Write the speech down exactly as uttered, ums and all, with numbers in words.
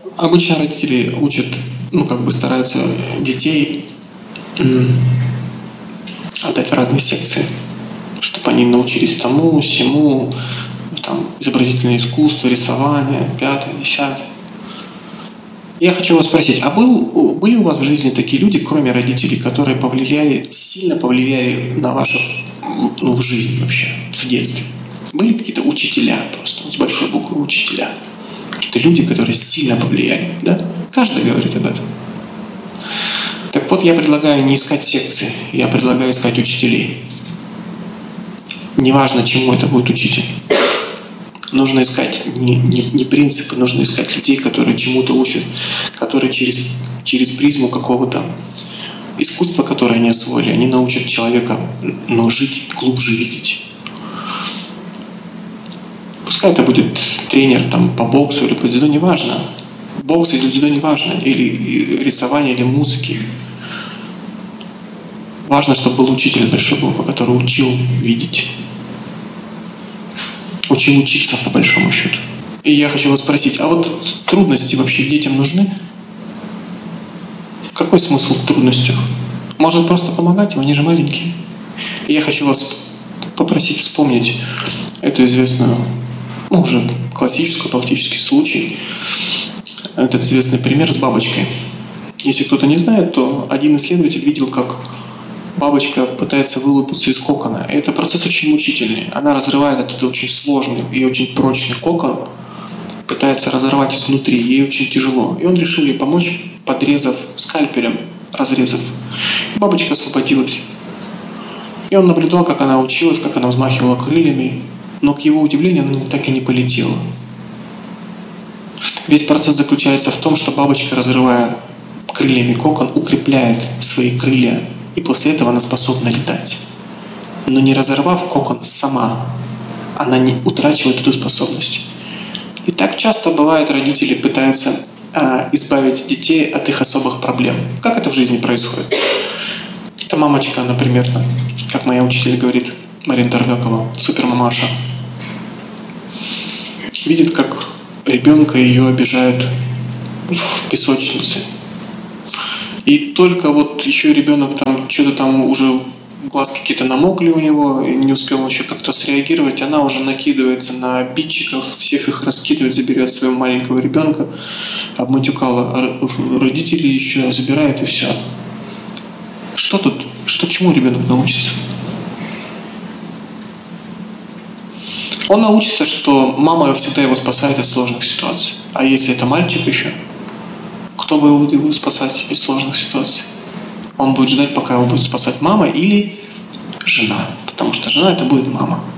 Обычно родители учат, ну, как бы стараются детей отдать в разные секции, чтобы они научились тому, всему, там, изобразительное искусство, рисование, пятое, десятое. Я хочу вас спросить, а был, были у вас в жизни такие люди, кроме родителей, которые повлияли, сильно повлияли на вашу, ну, в жизнь вообще, в детстве? Были какие-то учителя просто, с большой буквы учителя? Какие-то люди, которые сильно повлияли, да? Каждый говорит об этом. Так вот, я предлагаю не искать секции, я предлагаю искать учителей. Неважно, чему это будет учитель. Нужно искать не, не, не принципы, нужно искать людей, которые чему-то учат, которые через, через призму какого-то искусства, которое они освоили, они научат человека, ну, жить, глубже видеть. Пускай это будет тренер там, по боксу или по дзюдо, неважно. Бокс или дзюдо, неважно. Или рисование, или музыки. Важно, чтобы был учитель большой буквы, который учил видеть. Учил учиться, по большому счету. И я хочу вас спросить, а вот трудности вообще детям нужны? Какой смысл в трудностях? Может просто помогать им, они же маленькие. И я хочу вас попросить вспомнить эту известную, ну, уже классический, практический случай. Этот известный пример с бабочкой. Если кто-то не знает, то один исследователь видел, как бабочка пытается вылупиться из кокона. И это процесс очень мучительный. Она разрывает этот очень сложный и очень прочный кокон, пытается разорвать изнутри, ей очень тяжело. И он решил ей помочь, подрезав скальпелем, разрезав. И бабочка освободилась. И он наблюдал, как она училась, как она взмахивала крыльями, но, к его удивлению, она так и не полетела. Весь процесс заключается в том, что бабочка, разрывая крыльями кокон, укрепляет свои крылья, и после этого она способна летать. Но не разорвав кокон сама, она не утрачивает эту способность. И так часто бывает, родители пытаются а, избавить детей от их особых проблем. Как это в жизни происходит? Это мамочка, например, там, как моя учитель говорит, Марина Таргакова, супермамаша, видит, как ребенка ее обижают в песочнице. И только вот еще ребенок там, что-то там уже глазки какие-то намокли у него, и не успел он еще как-то среагировать, она уже накидывается на обидчиков, всех их раскидывает, заберет своего маленького ребенка, обматюкала родителей еще, забирает и все. Что тут? Что чему ребенок научится? Он научится, что мама всегда его спасает от сложных ситуаций. А если это мальчик еще, кто будет его спасать из сложных ситуаций? Он будет ждать, пока его будет спасать мама или жена. Потому что жена — это будет мама.